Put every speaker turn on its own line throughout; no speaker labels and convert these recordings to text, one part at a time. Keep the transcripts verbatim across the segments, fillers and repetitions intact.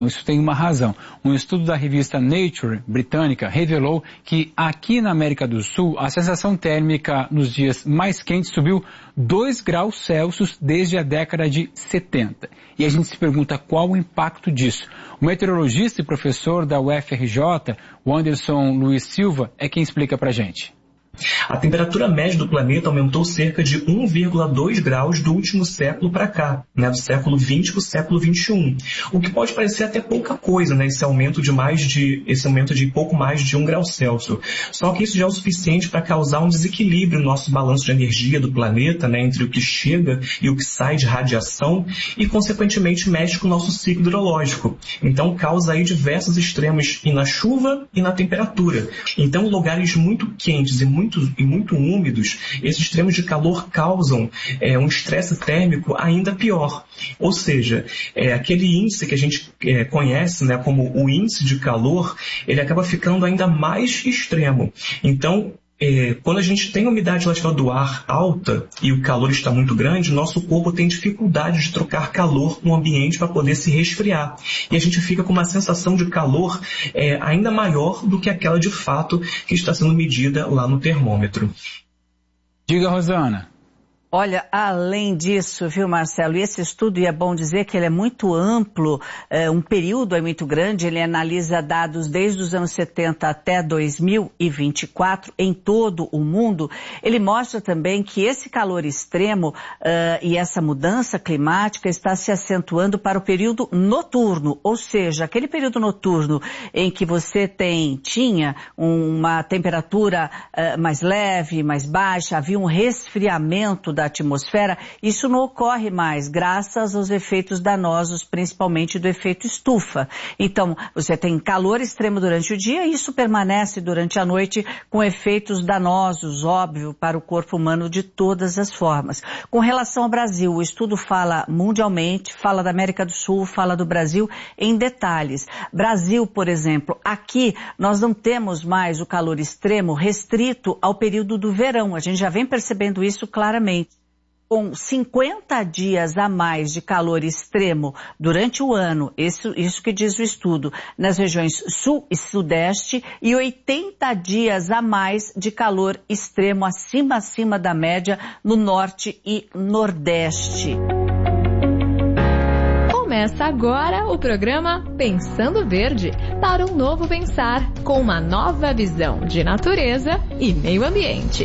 Isso tem uma razão. Um estudo da revista Nature britânica revelou que aqui na América do Sul a sensação térmica nos dias mais quentes subiu dois graus Celsius desde a década de setenta. E a gente se pergunta qual o impacto disso. O meteorologista e professor da U F R J, o Anderson Luiz Silva, é quem explica pra gente.
A temperatura média do planeta aumentou cerca de um vírgula dois graus do último século para cá, né, do século vinte para o século vinte e um. O que pode parecer até pouca coisa, né, esse aumento de mais de esse aumento de pouco mais de um grau Celsius. Só que isso já é o suficiente para causar um desequilíbrio no nosso balanço de energia do planeta, né, entre o que chega e o que sai de radiação e, consequentemente, mexe com o nosso ciclo hidrológico. Então, causa aí diversos extremos e na chuva e na temperatura. Então, lugares muito quentes e muito Muito, e muito úmidos, esses extremos de calor causam é, um estresse térmico ainda pior. Ou seja, é, aquele índice que a gente é, conhece, né, como o índice de calor, ele acaba ficando ainda mais extremo. Então, É, quando a gente tem a umidade relativa do ar alta e o calor está muito grande, nosso corpo tem dificuldade de trocar calor no ambiente para poder se resfriar. E a gente fica com uma sensação de calor é, ainda maior do que aquela de fato que está sendo medida lá no termômetro.
Diga, Rosana.
Olha, além disso, viu, Marcelo, e esse estudo, e é bom dizer que ele é muito amplo, é, um período é muito grande, ele analisa dados desde os anos setenta até dois mil e vinte e quatro em todo o mundo. Ele mostra também que esse calor extremo uh, e essa mudança climática está se acentuando para o período noturno, ou seja, aquele período noturno em que você tem, tinha uma temperatura uh, mais leve, mais baixa, havia um resfriamento da da atmosfera, isso não ocorre mais, graças aos efeitos danosos, principalmente do efeito estufa. Então, você tem calor extremo durante o dia e isso permanece durante a noite com efeitos danosos, óbvio, para o corpo humano de todas as formas. Com relação ao Brasil, o estudo fala mundialmente, fala da América do Sul, fala do Brasil em detalhes. Brasil, por exemplo, aqui nós não temos mais o calor extremo restrito ao período do verão, a gente já vem percebendo isso claramente. Com cinquenta dias a mais de calor extremo durante o ano, isso, isso que diz o estudo, nas regiões sul e sudeste, e oitenta dias a mais de calor extremo acima, acima da média no norte e nordeste.
Começa agora o programa Pensando Verde, para um novo pensar, com uma nova visão de natureza e meio ambiente.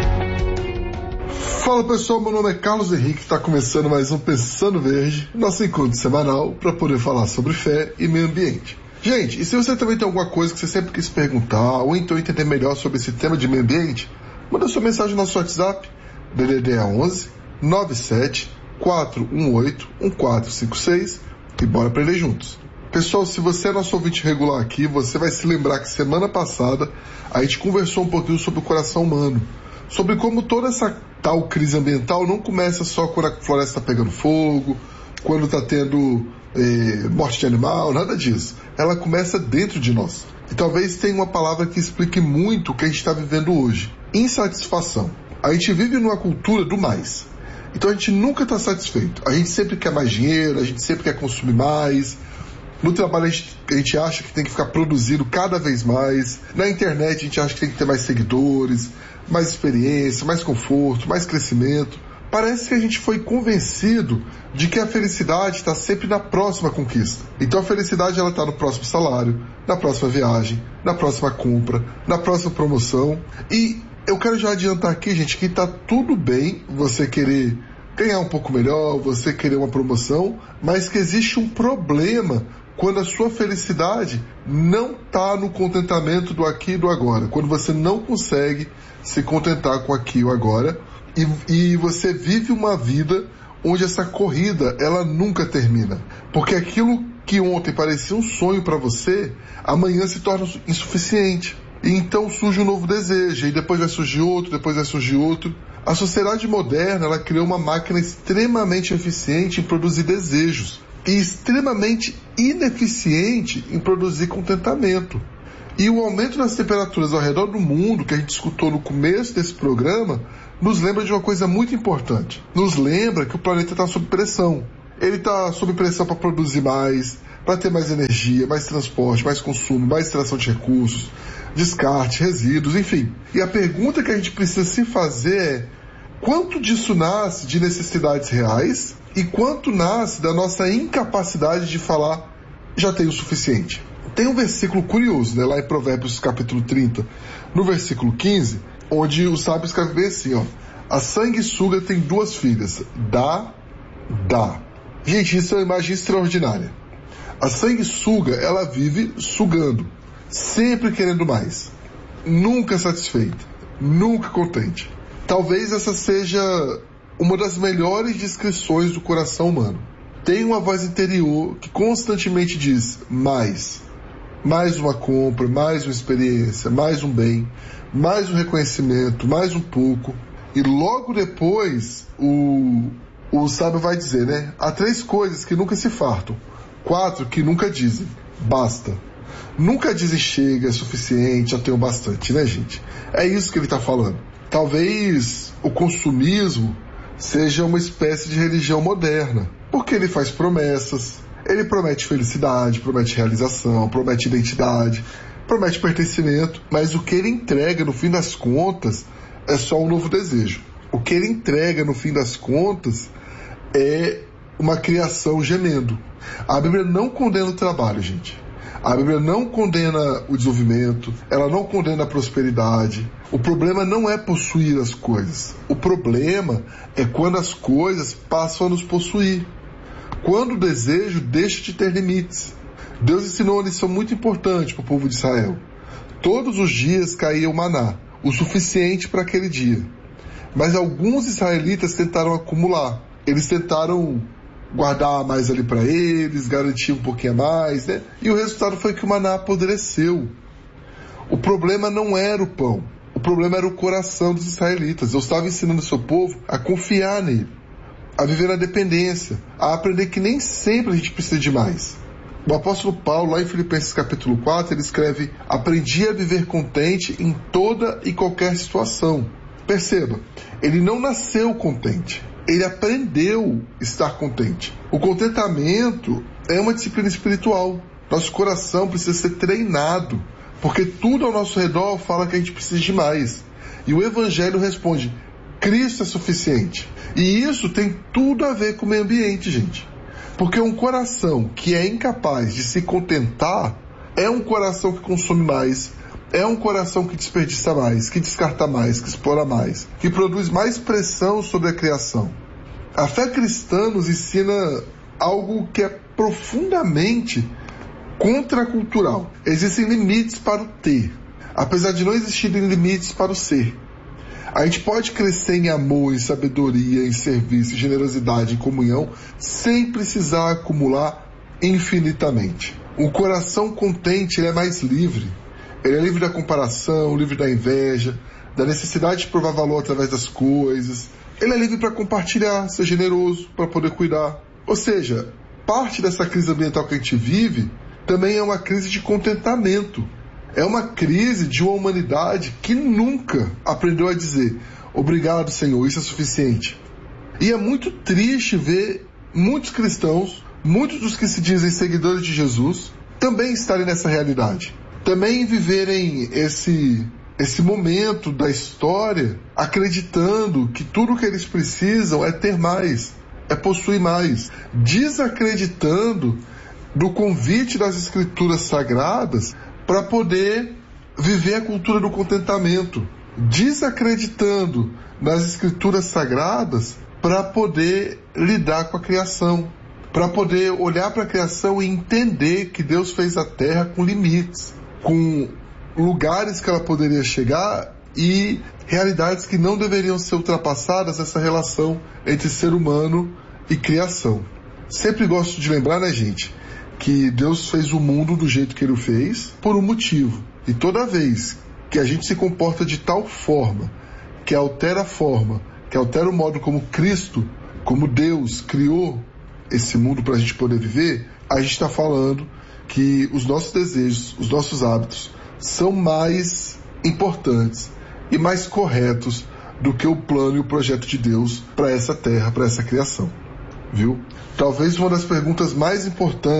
Fala pessoal, meu nome é Carlos Henrique, está começando mais um Pensando Verde, nosso encontro semanal para poder falar sobre fé e meio ambiente. Gente, e se você também tem alguma coisa que você sempre quis perguntar ou então entender melhor sobre esse tema de meio ambiente, manda sua mensagem no nosso WhatsApp, D D D onze nove sete quatro um oito um quatro cinco seis e bora aprender juntos. Pessoal, se você é nosso ouvinte regular aqui, você vai se lembrar que semana passada a gente conversou um pouquinho sobre o coração humano, sobre como toda essa tal crise ambiental não começa só quando a floresta está pegando fogo, quando está tendo eh, morte de animal, nada disso. Ela começa dentro de nós. E talvez tenha uma palavra que explique muito o que a gente está vivendo hoje. Insatisfação. A gente vive numa cultura do mais. Então a gente nunca está satisfeito. A gente sempre quer mais dinheiro, a gente sempre quer consumir mais. No trabalho a gente, a gente acha que tem que ficar produzindo cada vez mais. Na internet a gente acha que tem que ter mais seguidores, mais experiência, mais conforto, mais crescimento. Parece que a gente foi convencido de que a felicidade está sempre na próxima conquista. Então a felicidade ela está no próximo salário, na próxima viagem, na próxima compra, na próxima promoção. E eu quero já adiantar aqui, gente, que está tudo bem você querer ganhar um pouco melhor, você querer uma promoção, mas que existe um problema quando a sua felicidade não está no contentamento do aqui e do agora. Quando você não consegue se contentar com aqui e o agora e, e você vive uma vida onde essa corrida ela nunca termina. Porque aquilo que ontem parecia um sonho para você, amanhã se torna insuficiente. E então surge um novo desejo, e depois vai surgir outro, depois vai surgir outro. A sociedade moderna ela criou uma máquina extremamente eficiente em produzir desejos e extremamente ineficiente em produzir contentamento. E o aumento das temperaturas ao redor do mundo, que a gente escutou no começo desse programa, nos lembra de uma coisa muito importante. Nos lembra que o planeta está sob pressão. Ele está sob pressão para produzir mais, para ter mais energia, mais transporte, mais consumo, mais extração de recursos, descarte, resíduos, enfim. E a pergunta que a gente precisa se fazer é: quanto disso nasce de necessidades reais e quanto nasce da nossa incapacidade de falar já tenho o suficiente? Tem um versículo curioso, né, lá em Provérbios capítulo trinta, no versículo quinze, onde o sábio escreve bem assim, ó: a sanguessuga tem duas filhas, dá, dá. Gente, isso é uma imagem extraordinária. A sanguessuga, ela vive sugando, sempre querendo mais, nunca satisfeita, nunca contente. Talvez essa seja uma das melhores descrições do coração humano. Tem uma voz interior que constantemente diz mais, mais uma compra, mais uma experiência, mais um bem, mais um reconhecimento, mais um pouco. E logo depois o, o sábio vai dizer, né? Há três coisas que nunca se fartam, quatro que nunca dizem basta. Nunca dizem chega, é suficiente, já tenho bastante, né, gente? É isso que ele está falando. Talvez o consumismo seja uma espécie de religião moderna, porque ele faz promessas, ele promete felicidade, promete realização, promete identidade, promete pertencimento, mas o que ele entrega no fim das contas é só um novo desejo. O que ele entrega no fim das contas é uma criação gemendo. A Bíblia não condena o trabalho, gente. A Bíblia não condena o desenvolvimento, ela não condena a prosperidade. O problema não é possuir as coisas. O problema é quando as coisas passam a nos possuir. Quando o desejo deixa de ter limites. Deus ensinou uma lição muito importante para o povo de Israel. Todos os dias caía o maná, o suficiente para aquele dia. Mas alguns israelitas tentaram acumular. Eles tentaram guardar mais ali para eles, garantir um pouquinho a mais, né? E o resultado foi que o maná apodreceu. O problema não era o pão, o problema era o coração dos israelitas. Eu estava ensinando o seu povo a confiar nele, a viver na dependência, a aprender que nem sempre a gente precisa de mais. O apóstolo Paulo, lá em Filipenses capítulo quatro, ele escreve: aprendi a viver contente em toda e qualquer situação. Perceba, ele não nasceu contente. Ele aprendeu a estar contente. O contentamento é uma disciplina espiritual. Nosso coração precisa ser treinado, porque tudo ao nosso redor fala que a gente precisa de mais. E o Evangelho responde: Cristo é suficiente. E isso tem tudo a ver com o meio ambiente, gente. Porque um coração que é incapaz de se contentar é um coração que consome mais, é um coração que desperdiça mais, que descarta mais, que explora mais, que produz mais pressão sobre a criação. A fé cristã nos ensina algo que é profundamente contracultural. Existem limites para o ter, apesar de não existirem limites para o ser. A gente pode crescer em amor, em sabedoria, em serviço, em generosidade, em comunhão, sem precisar acumular infinitamente. Um coração contente, ele é mais livre. Ele é livre da comparação, livre da inveja, da necessidade de provar valor através das coisas. Ele é livre para compartilhar, ser generoso, para poder cuidar. Ou seja, parte dessa crise ambiental que a gente vive também é uma crise de contentamento. É uma crise de uma humanidade que nunca aprendeu a dizer: obrigado, Senhor, isso é suficiente. E é muito triste ver muitos cristãos, muitos dos que se dizem seguidores de Jesus, também estarem nessa realidade. Também viverem esse, esse momento da história acreditando que tudo o que eles precisam é ter mais, é possuir mais, desacreditando do convite das Escrituras Sagradas para poder viver a cultura do contentamento, desacreditando nas Escrituras Sagradas para poder lidar com a criação, para poder olhar para a criação e entender que Deus fez a terra com limites, com lugares que ela poderia chegar e realidades que não deveriam ser ultrapassadas nessa relação entre ser humano e criação. Sempre gosto de lembrar, né, gente, que Deus fez o mundo do jeito que Ele o fez por um motivo. E toda vez que a gente se comporta de tal forma, que altera a forma, que altera o modo como Cristo, como Deus criou esse mundo para a gente poder viver, a gente está falando que os nossos desejos, os nossos hábitos são mais importantes e mais corretos do que o plano e o projeto de Deus para essa terra, para essa criação, viu? Talvez uma das perguntas mais importantes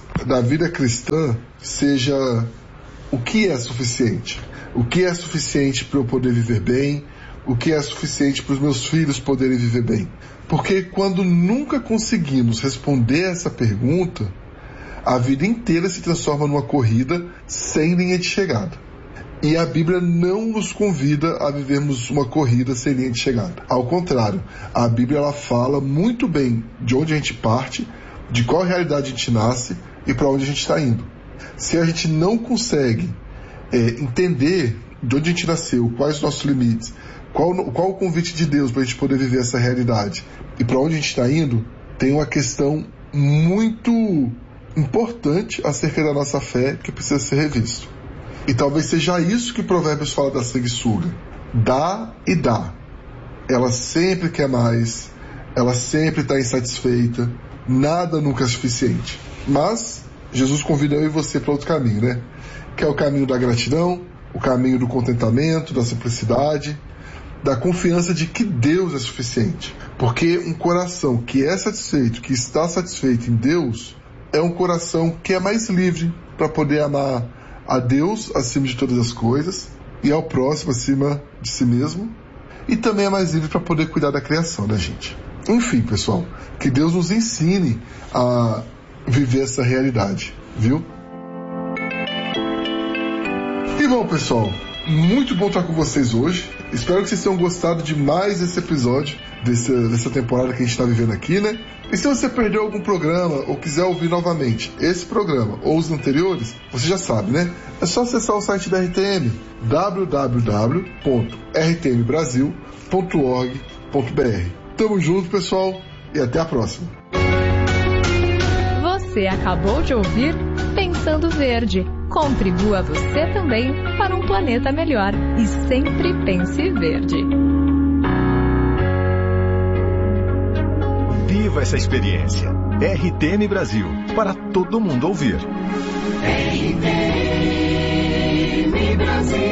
da vida cristã seja o que é suficiente. O que é suficiente para eu poder viver bem? O que é suficiente para os meus filhos poderem viver bem? Porque quando nunca conseguimos responder essa pergunta, a vida inteira se transforma numa corrida sem linha de chegada. E a Bíblia não nos convida a vivermos uma corrida sem linha de chegada. Ao contrário, a Bíblia ela fala muito bem de onde a gente parte, de qual realidade a gente nasce e para onde a gente está indo. Se a gente não consegue é, entender de onde a gente nasceu, quais os nossos limites, qual, qual o convite de Deus para a gente poder viver essa realidade e para onde a gente está indo, tem uma questão muito importante acerca da nossa fé que precisa ser revisto. E talvez seja isso que Provérbios fala da sanguessuga. Dá e dá. Ela sempre quer mais, ela sempre está insatisfeita, nada nunca é suficiente. Mas Jesus convida eu e você para outro caminho, né? Que é o caminho da gratidão, o caminho do contentamento, da simplicidade, da confiança de que Deus é suficiente. Porque um coração que é satisfeito, que está satisfeito em Deus, é um coração que é mais livre para poder amar a Deus acima de todas as coisas e ao próximo acima de si mesmo, e também é mais livre para poder cuidar da criação, né, gente? Enfim, pessoal, que Deus nos ensine a viver essa realidade, viu? E bom, pessoal, muito bom estar com vocês hoje. Espero que vocês tenham gostado de mais esse episódio desse, dessa temporada que a gente está vivendo aqui, né? E se você perdeu algum programa ou quiser ouvir novamente esse programa ou os anteriores, você já sabe, né? É só acessar o site da R T M, w w w ponto r t m brasil ponto org ponto b r. Tamo junto, pessoal, e até a próxima.
Você acabou de ouvir Pensando Verde. Contribua você também para um planeta melhor e sempre pense verde.
Viva essa experiência. R T M Brasil, para todo mundo ouvir.
R T M Brasil.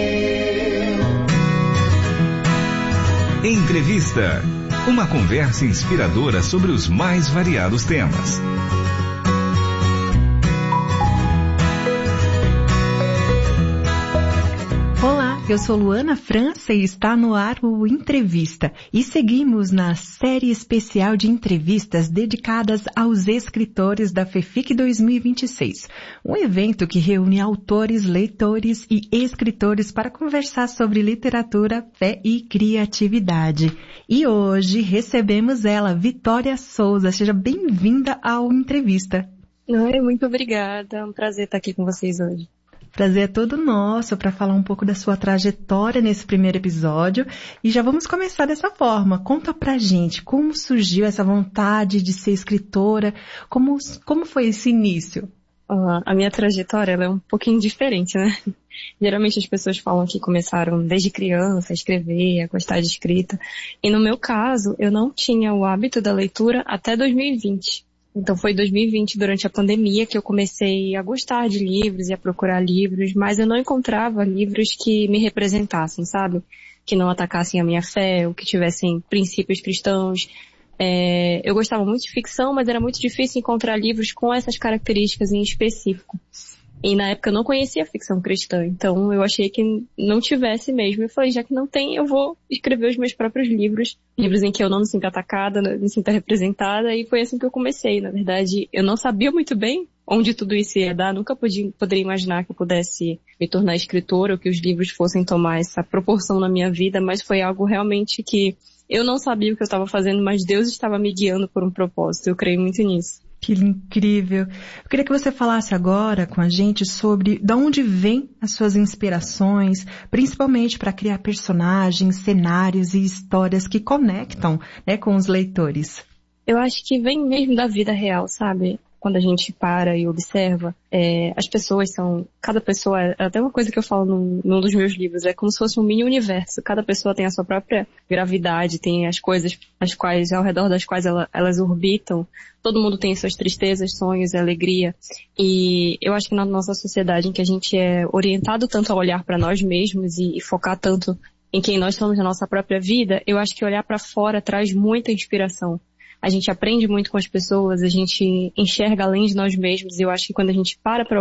Entrevista. Uma conversa inspiradora sobre os mais variados temas.
Eu sou Luana França e está no ar o Entrevista. E seguimos na série especial de entrevistas dedicadas aos escritores da FEFIC dois mil e vinte e seis. Um evento que reúne autores, leitores e escritores para conversar sobre literatura, fé e criatividade. E hoje recebemos ela, Vitória Souza. Seja bem-vinda ao Entrevista.
Oi, muito obrigada. É um prazer estar aqui com vocês hoje.
Prazer é todo nosso para falar um pouco da sua trajetória nesse primeiro episódio. E já vamos começar dessa forma. Conta pra gente como surgiu essa vontade de ser escritora, como, como foi esse início?
Uh, a minha trajetória ela é um pouquinho diferente, né? Geralmente as pessoas falam que começaram desde criança a escrever, a gostar de escrita. E no meu caso, eu não tinha o hábito da leitura até dois mil e vinte. Então foi em dois mil e vinte, durante a pandemia, que eu comecei a gostar de livros e a procurar livros, mas eu não encontrava livros que me representassem, sabe? Que não atacassem a minha fé, ou que tivessem princípios cristãos. É, eu gostava muito de ficção, mas era muito difícil encontrar livros com essas características em específico. E na época eu não conhecia ficção cristã, então eu achei que não tivesse mesmo. Eu falei, já que não tem, eu vou escrever os meus próprios livros, livros em que eu não me sinta atacada, me sinta representada, e foi assim que eu comecei. Na verdade, eu não sabia muito bem onde tudo isso ia dar, nunca podia, poderia imaginar que eu pudesse me tornar escritora, ou que os livros fossem tomar essa proporção na minha vida, mas foi algo realmente que eu não sabia o que eu estava fazendo, mas Deus estava me guiando por um propósito, eu creio muito nisso.
Que incrível. Eu queria que você falasse agora com a gente sobre de onde vêm as suas inspirações, principalmente para criar personagens, cenários e histórias que conectam, né, com os leitores.
Eu acho que vem mesmo da vida real, sabe? Quando a gente para e observa, é, as pessoas são, cada pessoa, é até uma coisa que eu falo num, num dos meus livros, é como se fosse um mini universo. Cada pessoa tem a sua própria gravidade, tem as coisas as quais, ao redor das quais ela, elas orbitam. Todo mundo tem suas tristezas, sonhos e alegria. E eu acho que na nossa sociedade, em que a gente é orientado tanto a olhar para nós mesmos e, e focar tanto em quem nós somos na nossa própria vida, eu acho que olhar para fora traz muita inspiração. a gente aprende muito com as pessoas, a gente enxerga além de nós mesmos, e eu acho que quando a gente para para